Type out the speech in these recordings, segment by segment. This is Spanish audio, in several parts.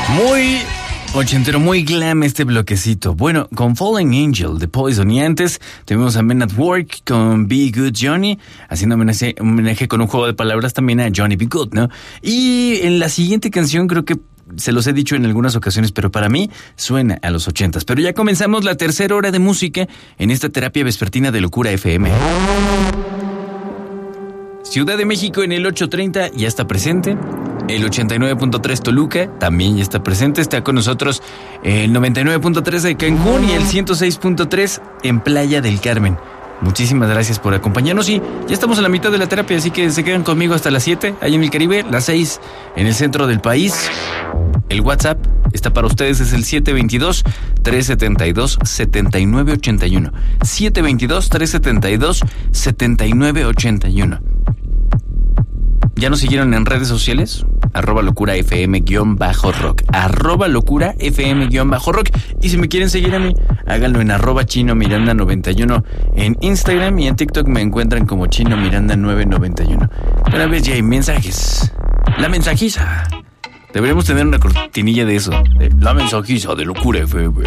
Muy ochentero, muy glam este bloquecito. Bueno, con Fallen Angel de Poison, y antes tuvimos a Men at Work con Be Good Johnny, haciendo homenaje con un juego de palabras también a Johnny Be Good, ¿no? Y en la siguiente canción creo que se los he dicho en algunas ocasiones, pero para mí suena a los 80s. Pero ya comenzamos la tercera hora de música en esta terapia vespertina de Locura FM. Ciudad de México en el 830 ya está presente. El 89.3 Toluca también ya está presente. Está con nosotros el 99.3 de Cancún y el 106.3 en Playa del Carmen. Muchísimas gracias por acompañarnos y ya estamos a la mitad de la terapia, así que se quedan conmigo hasta las 7 ahí en el Caribe, las 6 en el centro del país. El WhatsApp está para ustedes, es el 722-372-7981. 722-372-7981. ¿Ya nos siguieron en redes sociales? @locurafm_rock. @locurafm_rock. Y si me quieren seguir a mí, háganlo en @chinomiranda91 en Instagram, y en TikTok me encuentran como chinomiranda991. Una vez ya hay mensajes. La mensajiza. Deberíamos tener una cortinilla de eso. De la mensajiza de Locura FM.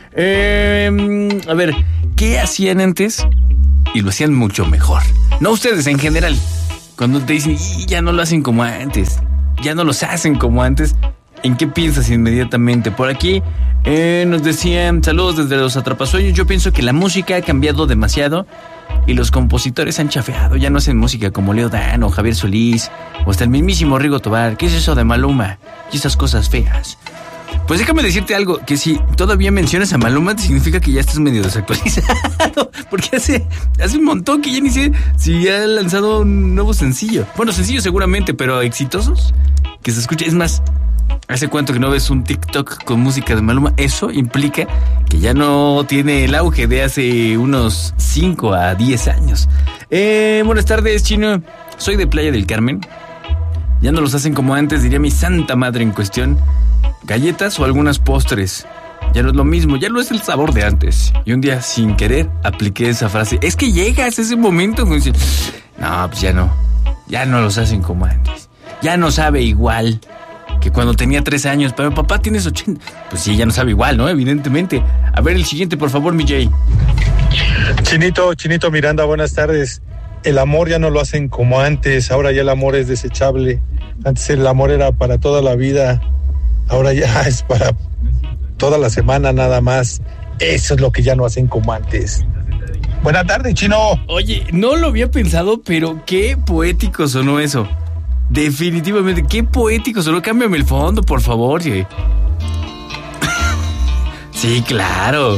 A ver, ¿qué hacían antes? Y lo hacían mucho mejor. No ustedes, en general. Cuando te dicen, ya no lo hacen como antes, ya no los hacen como antes, ¿en qué piensas inmediatamente? Por aquí nos decían, saludos desde los Atrapasueños. Yo pienso que la música ha cambiado demasiado y los compositores han chafeado. Ya no hacen música como Leo Dan o Javier Solís o hasta el mismísimo Rigo Tobar. ¿Qué es eso de Maluma y esas cosas feas? Pues déjame decirte algo, que si todavía mencionas a Maluma, significa que ya estás medio desactualizado, porque hace un montón que ya ni sé si ha lanzado un nuevo sencillo. Bueno, sencillos seguramente, pero exitosos, que se escucha. Es más, ¿hace cuánto que no ves un TikTok con música de Maluma? Eso implica que ya no tiene el auge de hace unos 5 a 10 años. Buenas tardes, Chino. Soy de Playa del Carmen. Ya no los hacen como antes, diría mi santa madre en cuestión. Galletas o algunas postres. Ya no es lo mismo, ya no es el sabor de antes. Y un día, sin querer, apliqué esa frase. Es que llegas a ese momento donde dices, no, pues ya no los hacen como antes. Ya no sabe igual que cuando tenía 3 años. Pero papá, tienes 80. Pues sí, ya no sabe igual, ¿no? Evidentemente. A ver, el siguiente, por favor, mi Jay. Chinito Miranda, buenas tardes. El amor ya no lo hacen como antes. Ahora ya el amor es desechable. Antes el amor era para toda la vida. Ahora ya es para toda la semana nada más. Eso es lo que ya no hacen como antes. Buenas tardes, Chino. Oye, no lo había pensado, pero qué poético sonó eso. Definitivamente, qué poético sonó. Cámbiame el fondo, por favor. Sí, sí, claro.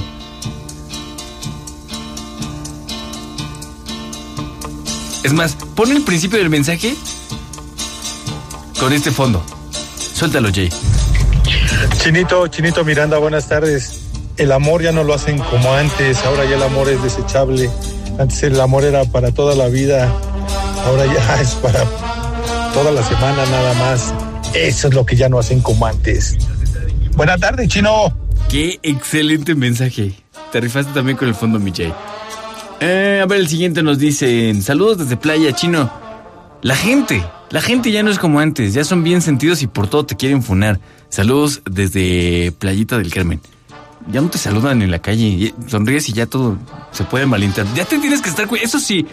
Es más, pon el principio del mensaje con este fondo. Suéltalo, Jay. Chinito Miranda, buenas tardes. El amor ya no lo hacen como antes. Ahora ya el amor es desechable. Antes el amor era para toda la vida. Ahora ya es para toda la semana nada más. Eso es lo que ya no hacen como antes. Buenas tardes, Chino. Qué excelente mensaje. Te rifaste también con el fondo, mi Jay. A ver, el siguiente nos dicen, saludos desde Playa, Chino. La gente ya no es como antes. Ya son bien sentidos y por todo te quieren funar. Saludos desde Playita del Carmen. Ya no te saludan en la calle. Sonríes y ya todo se puede malinterpretar. Ya te tienes que estar... Eso sí.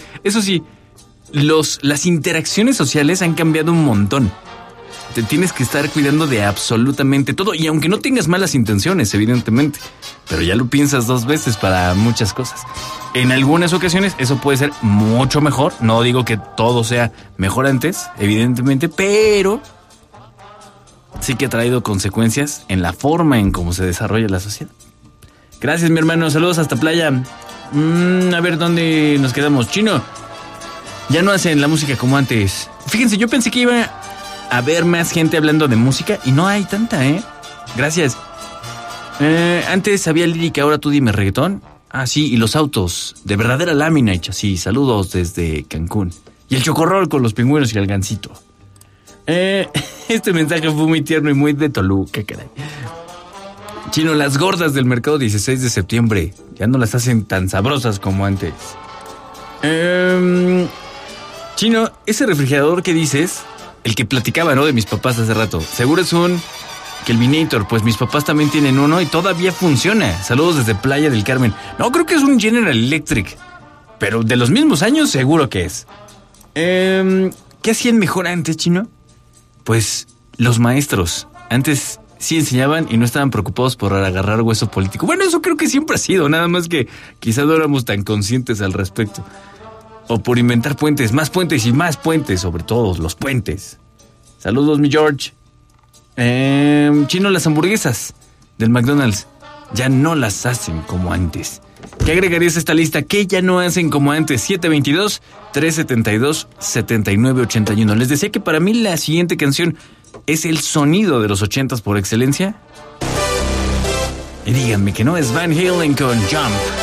Las interacciones sociales han cambiado un montón. Te tienes que estar cuidando de absolutamente todo. Y aunque no tengas malas intenciones, evidentemente. Pero ya lo piensas 2 veces para muchas cosas. En algunas ocasiones eso puede ser mucho mejor. No digo que todo sea mejor antes, evidentemente. Pero sí que ha traído consecuencias en la forma en cómo se desarrolla la sociedad. Gracias, mi hermano. Saludos hasta Playa. A ver, ¿dónde nos quedamos? Chino. Ya no hacen la música como antes. Fíjense, yo pensé que iba a haber más gente hablando de música y no hay tanta, ¿eh? Gracias. Antes había lírica, ahora tú dime reggaetón. Ah, sí, y los autos de verdadera lámina y chasis. Saludos desde Cancún. Y el chocorrol con los pingüinos y el gansito. Este mensaje fue muy tierno y muy de Toluca, caray. Chino, las gordas del mercado 16 de septiembre ya no las hacen tan sabrosas como antes. Chino, ese refrigerador que dices, el que platicaba, ¿no? De mis papás hace rato, seguro es un Kelvinator, pues mis papás también tienen uno y todavía funciona. Saludos desde Playa del Carmen. No, creo que es un General Electric, pero de los mismos años seguro que es. ¿Qué hacían mejor antes, Chino? Pues los maestros. Antes sí enseñaban y no estaban preocupados por agarrar hueso político. Bueno, eso creo que siempre ha sido, nada más que quizás no éramos tan conscientes al respecto. O por inventar puentes, más puentes y más puentes, sobre todo los puentes. Saludos, mi George. Chino, las hamburguesas del McDonald's ya no las hacen como antes. ¿Qué agregarías a esta lista? ¿Qué ya no hacen como antes? 722-372-7981. Les decía que para mí la siguiente canción es el sonido de los 80s por excelencia. Y díganme que no es Van Halen con Jump.